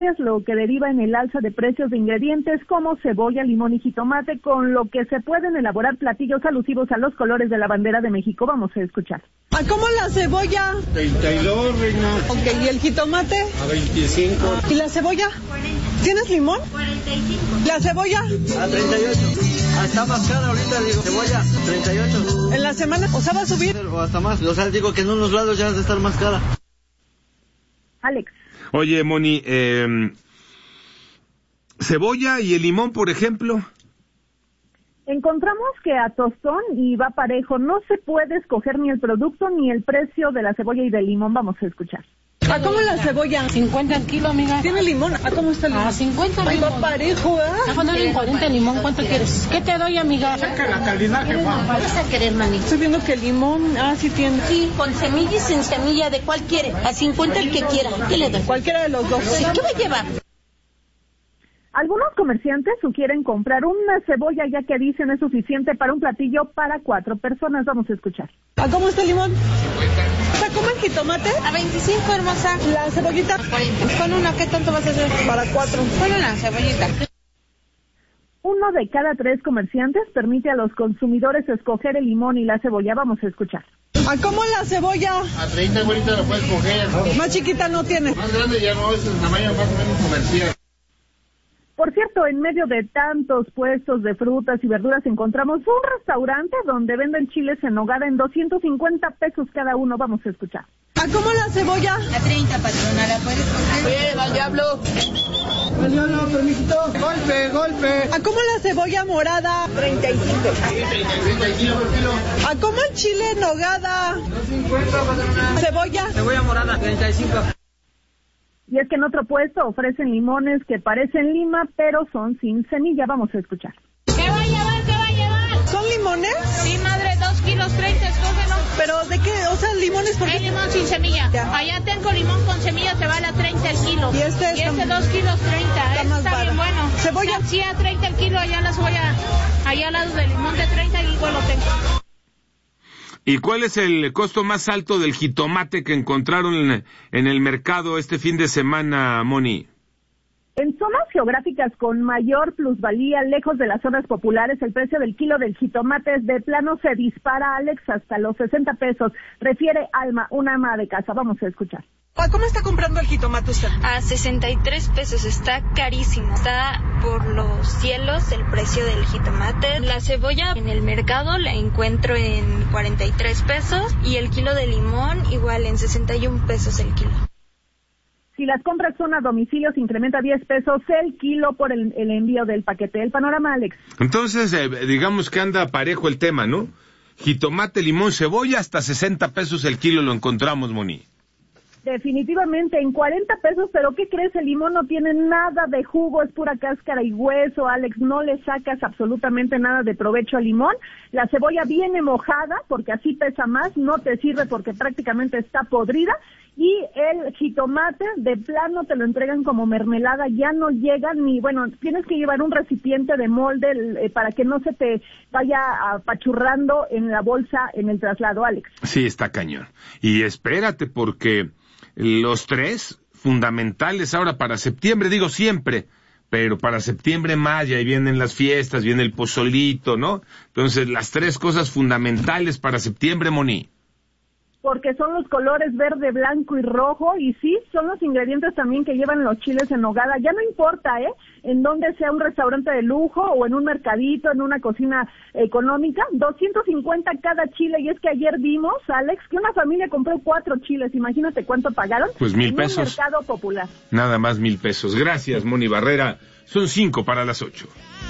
lo que deriva en el alza de precios de ingredientes como cebolla, limón y jitomate, con lo que se pueden elaborar platillos alusivos a los colores de la bandera de México. Vamos a escuchar. ¿A cómo la cebolla? 32, reina. Ok, ¿y el jitomate? A 25. ¿Y la cebolla? 40. ¿Tienes limón? 45. ¿La cebolla? A 38. Está más cara ahorita, digo, cebolla, 38. ¿En la semana? O sea, ¿va a subir? O hasta más. O sea, digo que en unos lados ya has de estar más cara. Alex. Oye, Moni, cebolla y el limón, por ejemplo. Encontramos que a tostón y va parejo, no se puede escoger ni el producto ni el precio de la cebolla y del limón. Vamos a escuchar. ¿A cómo la cebolla? 50 el kilo, amiga. ¿Tiene limón? ¿A cómo está el limón? A 50 Ay, limón. va parejo, ¿eh? A ponerle 40 limón, ¿cuánto quieres? ¿Qué te doy, amiga? Saca la calidad, jefa. Vas a querer, manito. Estoy viendo que el limón, sí tiene. Sí, con semilla y sin semilla, ¿de cuál quiere? A 50 el que quiera. ¿Qué le doy? Cualquiera de los dos. Sí, ¿qué va a llevar? Algunos comerciantes sugieren comprar una cebolla ya que dicen es suficiente para un platillo para 4 personas. Vamos a escuchar. ¿A cómo está el limón? ¿Está como el jitomate? A 25, hermosa. ¿La cebollita? 40. Con una, ¿qué tanto vas a hacer? Para 4. Con una cebollita. 1 de cada 3 comerciantes permite a los consumidores escoger el limón y la cebolla. Vamos a escuchar. ¿A cómo la cebolla? A 30, ahorita lo puedes coger. Más chiquita no tiene. Más grande ya no, es el tamaño más o menos comercial. Por cierto, en medio de tantos puestos de frutas y verduras encontramos un restaurante donde venden chiles en nogada en 250 pesos cada uno. Vamos a escuchar. ¿A cómo la cebolla? A 30, patrona, ¿la puedes coger? Bien, al diablo. No, permítito. Golpe. ¿A cómo la cebolla morada? 35. 35 por kilo. ¿A cómo el chile en nogada? 50, patrona. ¿Cebolla? Cebolla morada, 35. Y es que en otro puesto ofrecen limones que parecen lima, pero son sin semilla. Vamos a escuchar. ¿Qué va a llevar? ¿Qué va a llevar? ¿Son limones? Sí, madre, 2 kilos 30, escógelo. ¿Pero de qué? O sea, limones por Hay qué. limón sin semilla. Ya. Allá tengo limón con semilla, te vale a 30 el kilo. Y este está- 2 kilos 30, está más está bien barato. bueno. ¿Cebolla? Sí, a 30 el kilo, allá la cebolla, allá al lado del limón de 30 y igual lo tengo. ¿Y cuál es el costo más alto del jitomate que encontraron en el mercado este fin de semana, Moni? En zonas geográficas con mayor plusvalía, lejos de las zonas populares, el precio del kilo del jitomate de plano se dispara, Alex, hasta los 60 pesos. Refiere Alma, una ama de casa. Vamos a escuchar. ¿A cómo está comprando el jitomate usted? A 63 pesos, está carísimo, está por los cielos el precio del jitomate. La cebolla en el mercado la encuentro en 43 pesos y el kilo de limón igual en 61 pesos el kilo. Si las compras son a domicilio, se incrementa 10 pesos el kilo por el envío del paquete. El panorama, Alex. Entonces, digamos que anda parejo el tema, ¿no? Jitomate, limón, cebolla, hasta 60 pesos el kilo lo encontramos, Moni. Definitivamente en 40 pesos, pero ¿qué crees? El limón no tiene nada de jugo, es pura cáscara y hueso, Alex, no le sacas absolutamente nada de provecho al limón. La cebolla viene mojada, porque así pesa más, no te sirve porque prácticamente está podrida, y el jitomate de plano te lo entregan como mermelada, ya no llega ni, bueno, tienes que llevar un recipiente de molde para que no se te vaya apachurrando en la bolsa en el traslado, Alex. Sí, está cañón. Y espérate, porque los 3 fundamentales ahora para septiembre, digo siempre, pero para septiembre más, y ahí vienen las fiestas, viene el pozolito, ¿no? Entonces, las 3 cosas fundamentales para septiembre, Moni. Porque son los colores verde, blanco y rojo, y sí, son los ingredientes también que llevan los chiles en nogada. Ya no importa, en donde sea un restaurante de lujo o en un mercadito, en una cocina económica, 250 cada chile, y es que ayer vimos, Alex, que una familia compró 4 chiles, imagínate cuánto pagaron. Pues 1,000 en pesos. un mercado popular. Nada más 1,000 pesos. Gracias, Moni Barrera. Son 5 para las 8.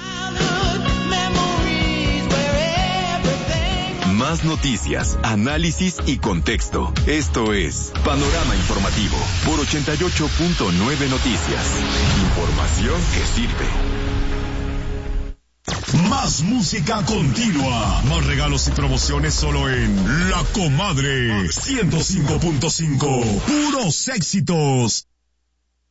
Más noticias, análisis y contexto. Esto es Panorama Informativo por 88.9 Noticias. Información que sirve. Más música continua. Más regalos y promociones solo en La Comadre 105.5. Puros éxitos.